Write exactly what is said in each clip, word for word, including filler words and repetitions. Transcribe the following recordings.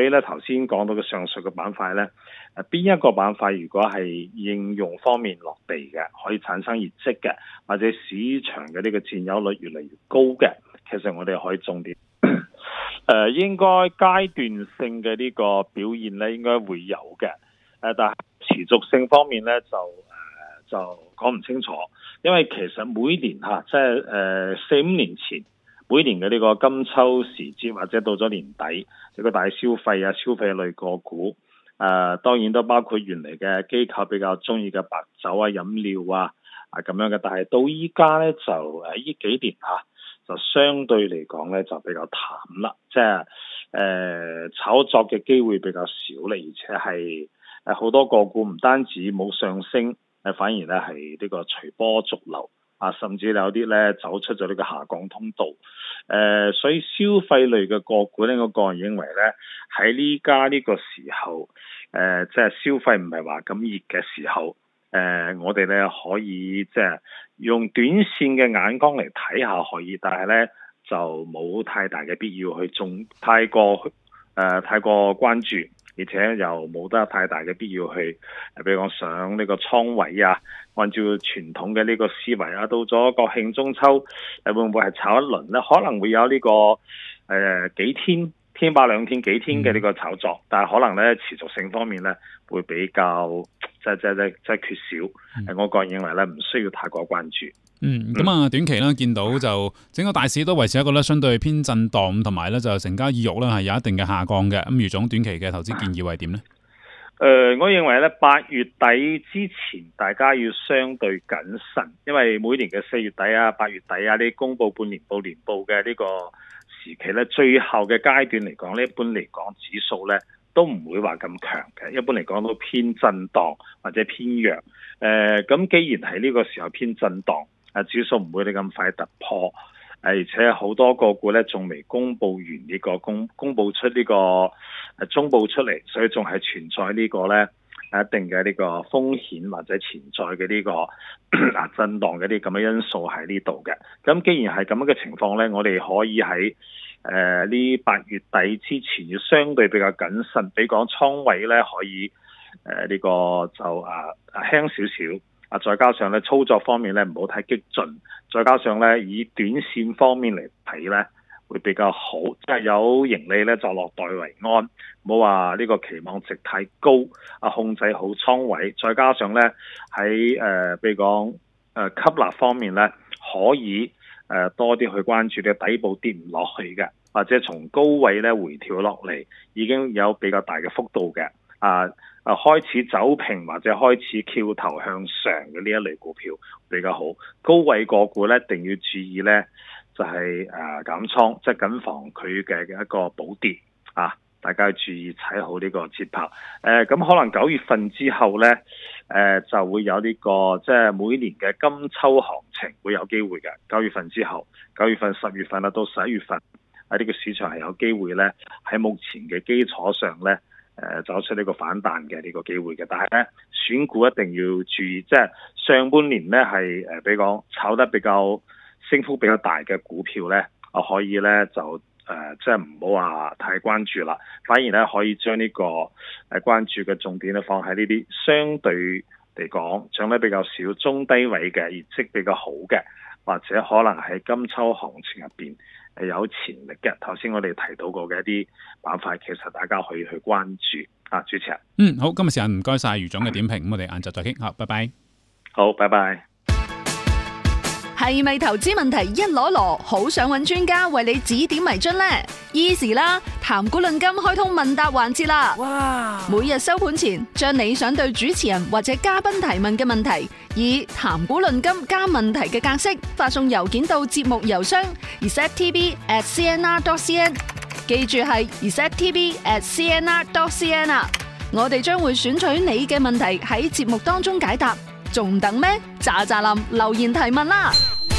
以咧頭先講到嘅上述嘅板塊咧，誒邊一個板塊如果係應用方面落地嘅，可以產生業績嘅，或者市場嘅呢個佔有率越嚟越高嘅，其實我哋可以重點誒、呃、應該階段性嘅呢個表現咧，應該會有嘅。誒、呃，但係持續性方面咧就誒、呃、就講唔清楚，因為其實每年嚇即係誒四五年前。每年嘅呢個金秋時節或者到咗年底，呢個大消費啊、消費類個股，誒、呃、當然都包括原嚟嘅機構比較中意嘅白酒啊、飲料啊啊咁樣嘅，但係到依家咧就誒呢幾年嚇、啊、就相對嚟講咧就比較淡啦，即係誒炒作嘅機會比較少咧，而且係誒好多個股唔單止冇上升，誒反而咧係呢個隨波逐流。啊，甚至有啲咧走出咗呢個下降通道，誒、呃，所以消費類嘅個股咧，我個人認為咧，喺呢家呢個時候，誒、呃，即係消費唔係話咁熱嘅時候，誒、呃，我哋咧可以即係用短線嘅眼光嚟睇下可以，但係咧就冇太大嘅必要去仲太過誒、呃、太過關注。而且又冇得太大嘅必要去，比如講上呢個倉位啊，按照傳統嘅呢個思維啊，到咗國慶中秋，誒會唔會係炒一輪呢？可能會有呢、這個誒、呃、幾天、天霸兩天、幾天嘅呢個炒作，嗯、但係可能咧持續性方面咧會比較即係即係即係缺少。嗯、我個人認為咧唔需要太過關注。 嗯，咁啊，短期咧見到就整個大市都維持一個咧相對偏震盪，同埋咧就成交意欲咧係有一定嘅下降嘅。咁余總短期嘅投資建議係點呢？ 誒、呃，我認為咧八月底之前大家要相對謹慎，因為每年嘅四月底啊、八月底啊，呢公布半年報、年報嘅呢個時期咧，最後嘅階段嚟講咧，一般嚟講指數咧都唔會話咁強嘅，一般嚟講都偏震盪或者偏弱。誒、呃，咁既然係呢個時候偏震盪。啊，指數唔會你咁快突破，而且好多個股咧仲未公佈完呢、這個公公佈出呢、這個誒中報出嚟，所以仲係存在呢個咧一定嘅呢個風險或者潛在嘅呢、這個啊震盪嘅啲咁嘅因素喺呢度嘅。咁既然係咁樣嘅情況咧，我哋可以喺誒呢八月底之前要相對比較謹慎，比講倉位咧可以誒呢、呃這個就啊輕少少。啊，再加上咧操作方面咧唔好太激進，再加上咧以短線方面嚟睇咧會比較好，即係有盈利咧就落袋為安，唔好話呢個期望值太高，啊控制好倉位，再加上咧喺誒譬如講誒吸納方面咧可以誒、呃、多啲去關注嘅底部跌唔落去嘅，或者從高位咧回調落嚟已經有比較大嘅幅度嘅。啊啊開始走平或者開始翹頭向上嘅呢一類股票比較好，高位個股咧一定要注意咧，就係誒減倉，即係謹防佢嘅一個補跌啊！大家要注意踩好呢個節拍。誒、呃、咁可能九月份之後咧，誒、呃、就會有呢、這個即係每年嘅金秋行情會有機會嘅。九月份之後，九月份、十月份啊到十一月份喺呢個市場係有機會咧，喺目前嘅基礎上咧。誒、呃、走出呢個反彈嘅呢個機會嘅，但係咧選股一定要注意，即係上半年咧係誒比較炒得比較升幅比較大嘅股票咧，我可以咧就誒、呃、即係唔好話太關注啦，反而咧可以將呢個誒關注嘅重點咧放喺呢啲相對嚟講漲得比較少、中低位嘅業績比較好嘅，或者可能喺金秋行情入邊係有潛力嘅。頭先我哋提到過嘅一啲板塊，其實大家可以去關注啊。主持人， 嗯，好，今日時間唔該晒余總嘅點評，咁、嗯、我哋晏晝再傾，好，拜拜。 好，拜拜。 係咪投資問題一籮籮，好想揾專家為你指點迷津呢？ Easy 啦，談股論金開通問答環節啦！哇！每日收盤前，將你想對主持人或者嘉賓提問嘅問題，以談股論金加問題嘅格式發送郵件到節目郵箱 r s e t t v at c n r dot c n， 記住係 r s e t t v at c n r dot c n 啊！我哋將會選取你嘅問題喺節目當中解答。仲等咩？喳喳林留言提問啦！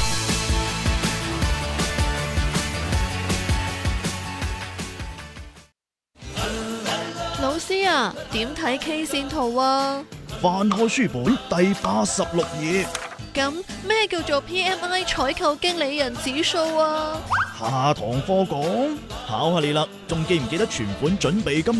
老師啊，點睇 K 線圖啊？ 翻開書本第八十六頁。 咁咩叫做 P M I 採購經理人指數啊？ 下堂課講，考下你啦，仲記唔記得存款準備金